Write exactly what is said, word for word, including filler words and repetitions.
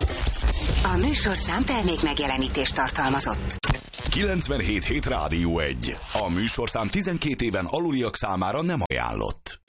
A műsorszám termék megjelenítést tartalmazott. kilencvenhét hét Rádió egy. A műsorszám tizenkét éven aluliak számára nem ajánlott.